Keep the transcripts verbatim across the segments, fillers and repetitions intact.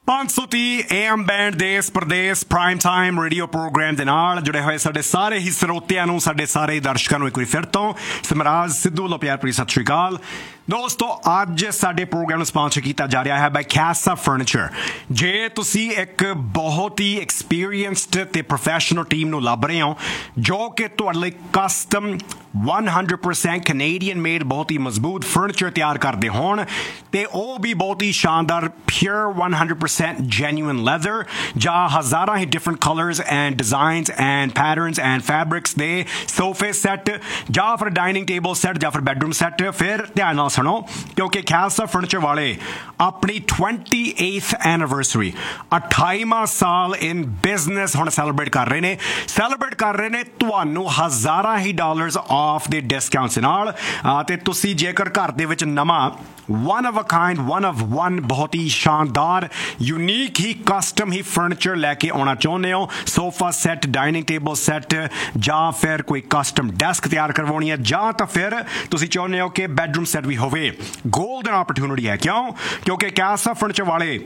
पाँच सौ तीह ए एम बैंड देश प्रदेश प्राइम टाइम रेडियो प्रोग्राम ਦੇ ਨਾਲ ਜੁੜੇ ਹੋਏ ਸਾਡੇ ਸਾਰੇ ਹੀ ਸਰੋਤਿਆਂ ਨੂੰ ਸਾਡੇ ਸਾਰੇ ਦਰਸ਼ਕਾਂ ਨੂੰ ਇੱਕ ਵਾਰੀ ਫਿਰ ਤੋਂ ਸਮਰਾਜ ਸਿੱਧੂ ਵੱਲੋਂ ਪਿਆਰ ਭਰੀ ਸਤਿ ਸ਼੍ਰੀ ਅਕਾਲ ਦੋਸਤੋ ਅੱਜ ਸਾਡੇ ਪ੍ਰੋਗਰਾਮ ਨੂੰ ਸਪਾਂਸਰ ਕੀਤਾ ਜਾ ਰਿਹਾ ਹੈ ਬਾਈ ਕੈਸਾ ਫਰਨੀਚਰ ਜੇ ਤੁਸੀਂ ਇੱਕ ਬਹੁਤ ਹੀ ਐਕਸਪੀਰੀਅੰਸਡ ਤੇ ਪ੍ਰੋਫੈਸ਼ਨਲ ਟੀਮ ਨੂੰ ਲੱਭ ਰਹੇ ਹੋ ਜੋ ਕਿ ਤੁਹਾਡੇ ਲਈ custom one hundred percent Canadian made ਬਹੁਤ ਹੀ ਮਜ਼ਬੂਤ ਫਰਨੀਚਰ ਤਿਆਰ ਕਰਦੇ ਹੋਣ ਤੇ ਉਹ ਵੀ ਬਹੁਤ ਹੀ ਸ਼ਾਨਦਾਰ pure one hundred percent genuine leather ਜਾਂ ਹਜ਼ਾਰਾਂ ਹੀ different colors and designs and patterns and fabrics ਦੇ ਸੋਫੇ ਸੈੱਟ ਜਾਂ ਫਿਰ ਡਾਈਨਿੰਗ ਟੇਬਲ ਸੈੱਟ ਜਾਂ ਫਿਰ ਬੈਡਰੂਮ ਸੈੱਟ ਫਿਰ ਧਿਆਨ ਨਾਲ ਸੁਣੋ ਕਿਉਂਕਿ ਖਾਲਸਾ ਫਰਨੀਚਰ ਵਾਲੇ ਆਪਣੀ twenty-eighth ਐਨੀਵਰਸਰੀ ਅਠਾਈਵਾਂ ਸਾਲ ਇਨ ਬਿਜ਼ਨਸ ਹੁਣ ਸੈਲੀਬ੍ਰੇਟ ਕਰ ਰਹੇ ਨੇ ਸੈਲੀਬ੍ਰੇਟ ਕਰ ਰਹੇ ਨੇ ਤੁਹਾਨੂੰ ਹਜ਼ਾਰਾਂ ਹੀ ਡਾਲਰਸ ਆਫ ਦੇ ਡਿਸਕਾਊਂਟਸ ਨਾਲ ਤੇ ਤੁਸੀਂ ਜੇਕਰ ਘਰ ਦੇ ਵਿੱਚ ਨਵਾਂ one of a kind one of one ਬਹੁਤ ਹੀ ਸ਼ਾਨਦਾਰ ਯੂਨੀਕ ਹੀ ਕਸਟਮ ਹੀ ਫਰਨੀਚਰ ਲੈ ਕੇ ਆਉਣਾ ਚਾਹੁੰਦੇ ਹੋ sofa set dining table set ਜਾਂ ਫਿਰ ਕੋਈ ਕਸਟਮ ਡੈਸਕ ਤਿਆਰ ਕਰਵਾਉਣੀ ਹੈ ਜਾਂ ਤਾਂ ਫਿਰ ਤੁਸੀਂ ਚਾਹੁੰਦੇ ਹੋ ਕਿ ਬੈਡਰੂਮ ਸੈੱਟ ਵੀ ਹੋਵੇ ਗੋਲਡਨ ਆਪਰਚੂਨਿਟੀ ਹੈ ਕਿਉਂ ਕਿਉਂਕਿ ਕੈਸਾ ਫਰਨੀਚਰ ਵਾਲੇ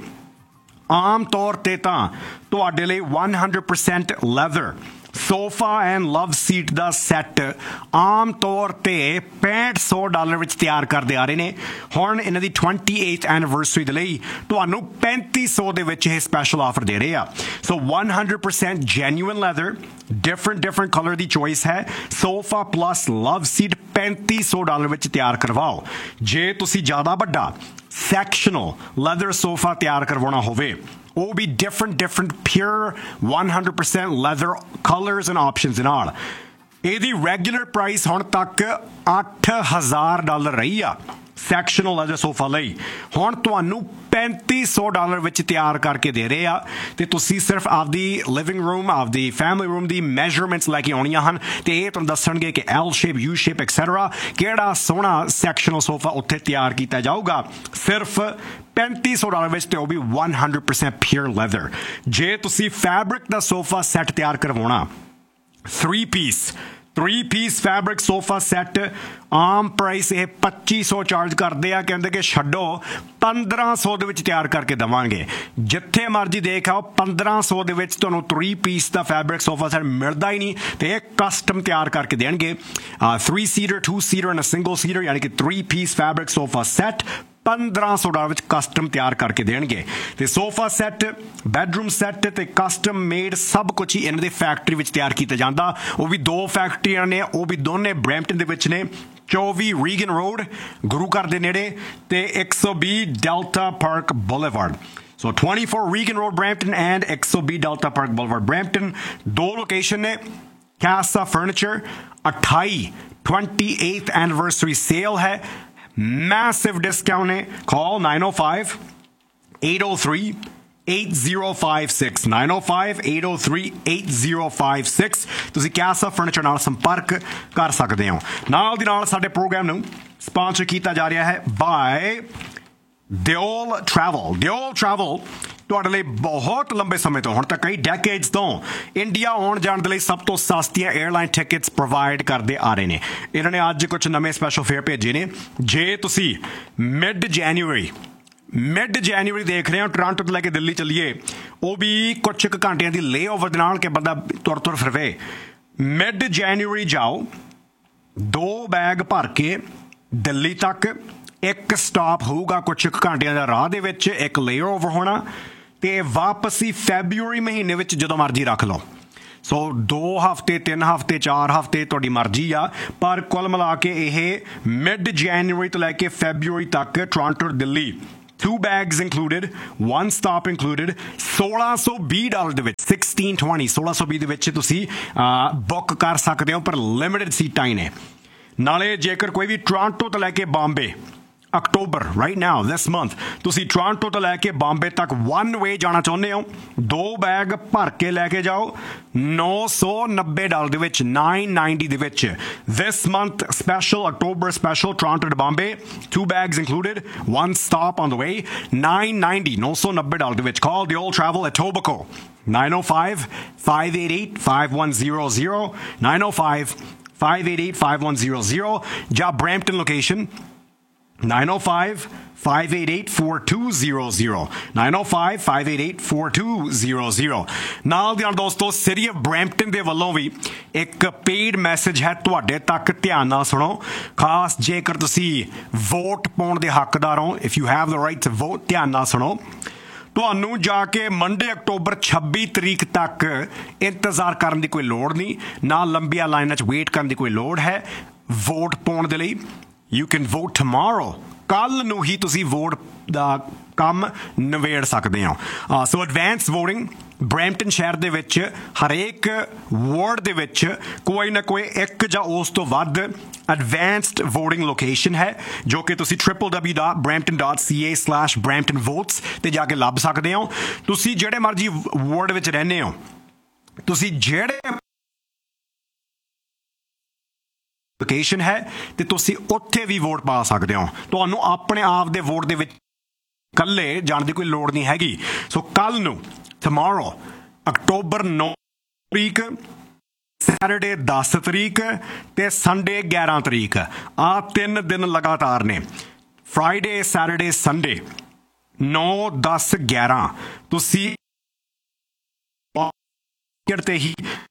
ਆਮ ਤੌਰ ਤੇ ਤਾਂ ਤੁਹਾਡੇ ਲਈ one hundred percent leather sofa and love seat the set ਆਮ ਤੌਰ ਤੇ ਪੈਂਹਠ ਸੌ ਡਾਲਰ ਵਿੱਚ ਤਿਆਰ ਕਰਦੇ ਆ ਰਹੇ ਨੇ ਹੁਣ ਇਹਨਾਂ ਦੀ twenty-eighth ਐਨੀਵਰਸਰੀ ਦੇ ਲਈ ਤੁਹਾਨੂੰ ਪੈਂਤੀ ਸੌ ਦੇ ਵਿੱਚ ਇਹ ਸਪੈਸ਼ਲ ਆਫਰ ਦੇ ਰਹੇ ਆ ਸੋ one hundred percent genuine leather different different color ਦੀ ਚੋਇਸ ਹੈ ਸੋਫਾ ਪਲੱਸ ਲਵ ਸੀਟ ਪੈਂਤੀ ਸੌ ਡਾਲਰ ਵਿੱਚ ਤਿਆਰ ਕਰਵਾਓ ਜੇ ਤੁਸੀਂ ਜ਼ਿਆਦਾ ਵੱਡਾ ਸੈਕਸ਼ਨਲ ਲੈਦਰ ਸੋਫਾ ਤਿਆਰ ਕਰਵਾਉਣਾ ਹੋਵੇ ਉਹ ਵੀ different different pure one hundred percent leather colors and options ਦੇ ਨਾਲ ਇਹਦੀ ਰੈਗੂਲਰ ਪ੍ਰਾਈਸ ਹੁਣ ਤੱਕ ਅੱਠ ਹਜ਼ਾਰ ਡਾਲਰ ਰਹੀ ਆ ਸੈਕਸ਼ਨਲ ਲੈਦਰ ਸੋਫਾ ਲਈ ਹੁਣ ਤੁਹਾਨੂੰ ਪੈਂਤੀ ਸੌ ਡਾਲਰ ਵਿੱਚ ਤਿਆਰ ਕਰਕੇ ਦੇ ਰਹੇ ਆ ਤੇ ਤੁਸੀਂ ਸਿਰਫ ਆਪਦੀ ਲਿਵਿੰਗ ਰੂਮ ਆਪਦੀ ਫੈਮਿਲੀ ਰੂਮ ਦੀ ਮੈਜਰਮੈਂਟਸ ਲੈ ਕੇ ਆਉਣੀਆਂ ਹਨ ਤੇ ਇਹ ਤੁਹਾਨੂੰ ਦੱਸਣਗੇ ਕਿ L shape you shape etcetera ਕਿਹੜਾ ਸੋਹਣਾ ਸੈਕਸ਼ਨਲ ਸੋਫਾ ਉੱਥੇ ਤਿਆਰ ਕੀਤਾ ਜਾਊਗਾ ਸਿਰਫ ਪੈਂਤੀ ਸੌ ਡਾਲਰ ਵਿੱਚ ਤੇ ਉਹ ਵੀ one hundred percent pure leather ਜੇ ਤੁਸੀਂ ਫੈਬਰਿਕ ਦਾ ਸੋਫਾ ਸੈੱਟ ਤਿਆਰ ਕਰਵਾਉਣਾ three piece three piece fabric sofa set ਆਮ ਪ੍ਰਾਈਸ ਇਹ ਪੱਚੀ ਸੌ ਚਾਰਜ ਕਰਦੇ ਆ ਕਹਿੰਦੇ ਕਿ ਛੱਡੋ ਪੰਦਰਾਂ ਸੌ ਦੇ ਵਿੱਚ ਤਿਆਰ ਕਰਕੇ ਦੇਵਾਂਗੇ ਜਿੱਥੇ ਮਰਜ਼ੀ ਦੇਖ ਆਓ ਪੰਦਰਾਂ ਸੌ ਦੇ ਵਿੱਚ ਤੁਹਾਨੂੰ three piece ਦਾ ਫੈਬਰਿਕ ਸੋਫਾ ਸੈਟ ਮਿਲਦਾ ਹੀ ਨਹੀਂ ਤੇ ਇਹ ਕਸਟਮ ਤਿਆਰ ਕਰਕੇ ਦੇਣਗੇ three seater two seater and a single seater ਯਾਨੀ ਕਿ three piece fabric sofa set ਪੰਦਰਾਂ ਸੌ ਡਾਲਰ ਵਿੱਚ ਕਸਟਮ ਤਿਆਰ ਕਰਕੇ ਦੇਣਗੇ ਤੇ ਸੋਫਾ ਸੈੱਟ ਬੈਡਰੂਮ ਸੈੱਟ ਤੇ ਕਸਟਮ ਮੇਡ ਸਭ ਕੁਝ ਹੀ ਇਹਨਾਂ ਦੇ ਫੈਕਟਰੀ ਵਿੱਚ ਤਿਆਰ ਕੀਤਾ ਜਾਂਦਾ ਉਹ ਵੀ ਦੋ ਫੈਕਟਰੀਆਂ ਨੇ ਉਹ ਵੀ ਦੋਨੇ ਬਰੈਂਪਟਨ ਦੇ ਵਿੱਚ ਨੇ ਚੌਵੀ ਰੀਗਨ ਰੋਡ ਗੁਰੂ ਘਰ ਦੇ ਨੇੜੇ ਤੇ one oh two delta park boulevard so twenty-four Reagan road Brampton and one oh two delta park boulevard Brampton ਦੋ ਲੋਕੇਸ਼ਨ ਨੇ ਕੈਸਾ ਫਰਨੀਚਰ ਅਠਾਈ twenty-eighth ਐਨੀਵਰਸਰੀ ਸੇਲ ਹੈ massive discount hai call nine oh five eight oh three eight oh five six nine oh five eight oh three eight oh five six ਤੁਸੀਂ ਕੈਸਾ furniture ਨਾਲ ਸੰਪਰਕ ਕਰ ਸਕਦੇ ਹੋ ਨਾਲ ਦੀ ਨਾਲ ਸਾਡੇ ਪ੍ਰੋਗਰਾਮ ਨੂੰ ਸਪਾਂਸਰ ਕੀਤਾ ਜਾ ਰਿਹਾ ਹੈ bye Deol travel Deol travel ਤੁਹਾਡੇ ਲਈ ਬਹੁਤ ਲੰਬੇ ਸਮੇਂ ਤੋਂ ਹੁਣ ਤੱਕ ਕਈ ਡੈਕੇਡਸ ਤੋਂ ਇੰਡੀਆ ਆਉਣ ਜਾਣ ਦੇ ਲਈ ਸਭ ਤੋਂ ਸਸਤੀਆਂ 에ਅਰਲਾਈਨ ਟਿਕਟਸ ਪ੍ਰੋਵਾਈਡ ਕਰਦੇ ਆ ਰਹੇ ਨੇ ਇਹਨਾਂ ਨੇ ਅੱਜ ਕੁਝ ਨਵੇਂ ਸਪੈਸ਼ਲ ਫੇਅਰ ਭੇਜੇ ਨੇ ਜੇ ਤੁਸੀਂ ਮਿਡ ਜਨਵਰੀ ਮਿਡ ਜਨਵਰੀ ਦੇਖ ਰਹੇ ਹੋ ਟੋਰਾਂਟੋ ਤੋਂ ਲੈ ਕੇ ਦਿੱਲੀ ਚੱਲੀਏ ਉਹ ਵੀ ਕੁਝ ਕੁ ਘੰਟਿਆਂ ਦੀ ਲੇ ਓਵਰ ਦੇ ਨਾਲ ਕਿ ਬੰਦਾ ਤੁਰ ਤੁਰ ਫਿਰਵੇ ਮਿਡ ਜਨਵਰੀ ਜਾਓ ਦੋ ਬੈਗ ਭਰ ਕੇ ਦਿੱਲੀ ਤੱਕ ਇੱਕ ਸਟਾਪ ਹੋਊਗਾ ਕੁਝ ਕੁ ਘੰਟਿਆਂ ਦਾ ਰਾਹ ਦੇ ਵਿੱਚ ਇੱਕ ਲੇ ਓਵਰ ਹੋਣਾ ਤੇ ਵਾਪਸੀ ਫੈਬਰੂਅਰੀ ਮਹੀਨੇ ਵਿੱਚ ਜਦੋਂ ਮਰਜ਼ੀ ਰੱਖ ਲਓ ਸੋ ਦੋ ਹਫ਼ਤੇ ਤਿੰਨ ਹਫ਼ਤੇ ਚਾਰ ਹਫ਼ਤੇ ਤੁਹਾਡੀ ਮਰਜ਼ੀ ਆ ਪਰ ਕੁੱਲ ਮਿਲਾ ਕੇ ਇਹ ਮਿਡ ਜਨਵਰੀ ਤੋਂ ਲੈ ਕੇ ਫੈਬਰੂਅਰੀ ਤੱਕ Toronto Delhi two bags included one stop included ਸੋਲਾਂ ਸੌ ਵੀਹ ਡਾਲਰ ਦੇ ਵਿੱਚ sixteen twenty ਸੋਲਾਂ ਸੌ ਵੀਹ ਦੇ ਵਿੱਚ ਤੁਸੀਂ ਬੁੱਕ ਕਰ ਸਕਦੇ ਹੋ ਪਰ ਲਿਮਿਟਡ ਸੀਟਾਂ ਹੀ ਨੇ ਨਾਲੇ ਜੇਕਰ ਕੋਈ ਵੀ ਟੋਰਾਂਟੋ ਤੋਂ ਲੈ ਕੇ ਬੰਬੇ ਅਕਤੂਬਰ ਰਾਈਟ ਨਾਓ ਦਿਸ ਮੰਥ ਤੁਸੀਂ ਟੋਰਾਂਟੋ ਤੋਂ ਲੈ ਕੇ ਬੰਬੇ ਤੱਕ ਵਨ ਵੇ ਜਾਣਾ ਚਾਹੁੰਦੇ ਹੋ ਦੋ ਬੈਗ ਭਰ ਕੇ ਲੈ ਕੇ ਜਾਓ ਨੌ ਸੌ ਨੱਬੇ ਡਾਲਰ ਦੇ ਵਿੱਚ nine ninety ਦੇ ਵਿੱਚ ਦਿਸ month special October special Toronto to Bombay two bags included one stop on the way nine ninety ਨੌ ਸੌ ਨੱਬੇ ਡਾਲਰ ਦੇ ਵਿੱਚ call the old travel at Etobicoke nine oh five five eight eight five one zero zero nine oh five five eight eight five one zero zero ਜਾਂ Brampton location nine oh five, five eight eight, four two zero zero nine oh five, five eight eight, four two zero zero ਨਾਲ ਦੀ ਨਾਲ ਦੋਸਤੋ city of Brampton ਦੇ ਵੱਲੋਂ ਵੀ ਇੱਕ paid message ਹੈ ਤੁਹਾਡੇ ਤੱਕ ਧਿਆਨ ਨਾਲ ਸੁਣੋ ਖਾਸ ਜੇਕਰ ਤੁਸੀਂ ਵੋਟ ਪਾਉਣ ਦੇ ਹੱਕਦਾਰ ਹੋ if you have the right to vote ਧਿਆਨ ਨਾਲ ਸੁਣੋ ਤੁਹਾਨੂੰ ਜਾ ਕੇ ਮੰਡੇ ਅਕਤੂਬਰ ਛੱਬੀ ਤਰੀਕ ਤੱਕ ਇੰਤਜ਼ਾਰ ਕਰਨ ਦੀ ਕੋਈ ਲੋੜ ਨਹੀਂ ਨਾ ਲੰਬੀਆਂ ਲਾਈਨਾਂ 'ਚ ਵੇਟ ਕਰਨ ਦੀ ਕੋਈ ਲੋੜ ਹੈ ਵੋਟ ਪਾਉਣ ਦੇ ਲਈ ਯੂ ਕੈਨ ਵੋਟ ਟਮਾਰੋ ਕੱਲ ਨੂੰ ਹੀ ਤੁਸੀਂ ਵੋਟ ਦਾ ਕੰਮ ਨਿਬੇੜ ਸਕਦੇ ਹੋ ਸੋ ਐਡਵਾਂਸ ਵੋਟਿੰਗ ਬਰੈਂਪਟਨ ਸ਼ਹਿਰ ਦੇ ਵਿੱਚ ਹਰੇਕ ਵਾਰਡ ਦੇ ਵਿੱਚ ਕੋਈ ਨਾ ਕੋਈ ਇੱਕ ਜਾਂ ਉਸ ਤੋਂ ਵੱਧ ਐਡਵਾਂਸਡ ਵੋਟਿੰਗ ਲੋਕੇਸ਼ਨ ਹੈ ਜੋ ਕਿ ਤੁਸੀਂ triple W dot Brampton dot ਸੀ ਏ ਸਲੈਸ਼ ਬਰੈਂਪਟਨ ਵੋਟਸ 'ਤੇ ਜਾ ਕੇ ਲੱਭ ਸਕਦੇ ਹੋ ਤੁਸੀਂ ਜਿਹੜੇ ਮਰਜ਼ੀ ਵਾਰਡ ਵਿੱਚ ਰਹਿੰਦੇ ਹੋ ਤੁਸੀਂ ਜਿਹੜੇ ਲੋਕੇਸ਼ਨ ਹੈ ਤੇ ਤੁਸੀਂ ਉੱਥੇ ਵੀ ਵੋਟ ਪਾ ਸਕਦੇ ਹੋ ਤੁਹਾਨੂੰ ਆਪਣੇ ਆਪ ਦੇ ਵੋਟ ਦੇ ਵਿੱਚ ਇਕੱਲੇ ਜਾਣ ਦੀ ਕੋਈ ਲੋੜ ਨਹੀਂ ਹੈਗੀ ਸੋ ਕੱਲ ਨੂੰ ਟਮਾਰੋ ਅਕਤੂਬਰ ਨੌ ਤਰੀਕ ਸੈਟਰਡੇ ਦਸ ਤਰੀਕ ਤੇ ਸੰਡੇ ਗਿਆਰਾਂ ਤਰੀਕ ਆਹ ਤਿੰਨ ਦਿਨ ਲਗਾਤਾਰ ਨੇ ਫਰਾਈਡੇ ਸੈਟਰਡੇ ਸੰਡੇ ਨੌ ਦਸ ਗਿਆਰਾਂ ਤੁਸੀਂ ਤੇ ਹੀ